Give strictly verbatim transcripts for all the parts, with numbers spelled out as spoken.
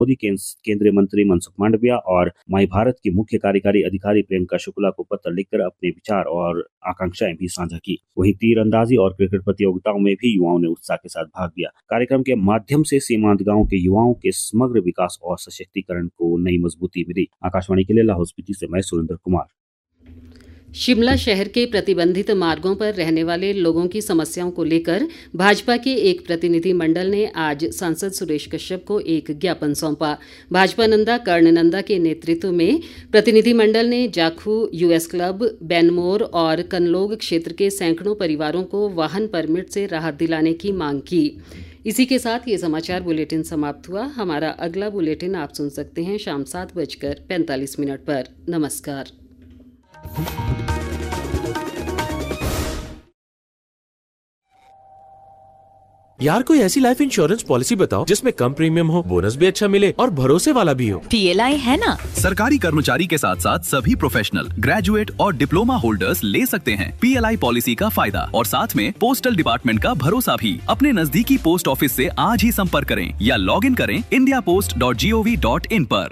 खुद ही केंद्रीय मंत्री मनसुख मांडविया और माई भारत की मुख्य कार्यकारी अधिकारी प्रियंका शुक्ला को पत्र लिखकर अपने विचार और आकांक्षाएं भी साझा की। वहीं तीरंदाजी और क्रिकेट प्रतियोगिताओं में भी युवाओं ने उत्साह के साथ भाग लिया। कार्यक्रम के माध्यम से सीमांत गांव के युवाओं के समग्र विकास और सशक्तिकरण को नई मजबूती मिली। आकाशवाणी के लिए लाहौल स्पीति से मैं सुरेंद्र कुमार। शिमला शहर के प्रतिबंधित मार्गों पर रहने वाले लोगों की समस्याओं को लेकर भाजपा के एक प्रतिनिधि मंडल ने आज सांसद सुरेश कश्यप को एक ज्ञापन सौंपा। भाजपा नंदा कर्णनंदा के नेतृत्व में प्रतिनिधि मंडल ने जाखू यूएस क्लब, बैनमोर और कनलोग क्षेत्र के सैकड़ों परिवारों को वाहन परमिट से राहत दिलाने की मांग की। इसी के साथ ये समाचार बुलेटिन समाप्त हुआ। हमारा अगला बुलेटिन आप सुन सकते हैं शाम सात बजकर पैंतालीस मिनट पर। नमस्कार। यार कोई ऐसी लाइफ इंश्योरेंस पॉलिसी बताओ जिसमें कम प्रीमियम हो, बोनस भी अच्छा मिले और भरोसे वाला भी हो। पीएलआई है ना। सरकारी कर्मचारी के साथ साथ सभी प्रोफेशनल, ग्रेजुएट और डिप्लोमा होल्डर्स ले सकते हैं पीएलआई पॉलिसी का फायदा और साथ में पोस्टल डिपार्टमेंट का भरोसा भी। अपने नजदीकी पोस्ट ऑफिस से आज ही संपर्क करें या लॉग इन करें India post dot G O V dot in पर।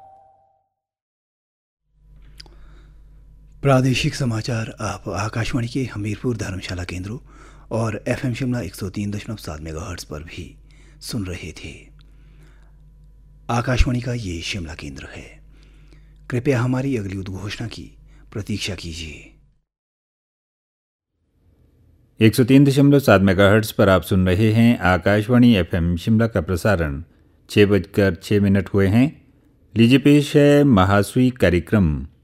प्रादेशिक समाचार आप आकाशवाणी के हमीरपुर धर्मशाला केंद्रों और एफएम शिमला एक सौ तीन दशमलव सात मेगाहर्ट्ज पर भी सुन रहे थे। आकाशवाणी का ये शिमला केंद्र है। कृपया हमारी अगली उद्घोषणा की प्रतीक्षा कीजिए। एक सौ तीन दशमलव सात मेगाहर्ट्ज पर आप सुन रहे हैं आकाशवाणी एफएम शिमला का प्रसारण। छः बजकर छः मिनट हुए हैं। लीजिए पेश है महासुई कार्यक्रम।